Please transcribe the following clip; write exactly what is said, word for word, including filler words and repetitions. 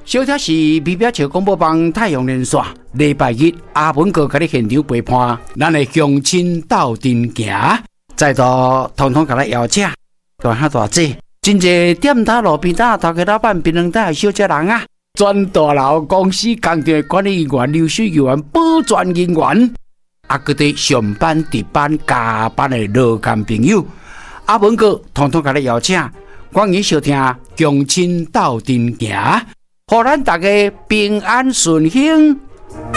小贴士：美表桥广播帮太阳连线，礼拜日阿文哥给你现场陪伴，咱的乡亲斗阵行，再度统统给咱邀请，大下大姐，真济店头路边摊头家老板、槟榔摊小姐人啊，全大楼公司工地管理人员、流水人员、保全人员，啊，搁伫上班、值班、加班的劳工朋友，阿文哥统统给你邀请，欢迎收听乡亲斗阵行。互咱大家平安顺幸。